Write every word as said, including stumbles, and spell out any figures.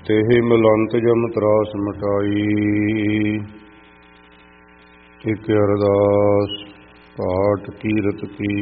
तेहि मिलंत जम त्रास मिटाई। इक अरदास पाठ कीरत की।